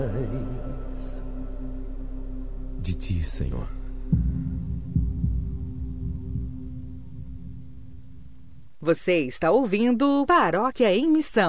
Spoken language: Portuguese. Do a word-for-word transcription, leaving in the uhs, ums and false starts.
De ti, Senhor. Você está ouvindo Paróquia em Missão.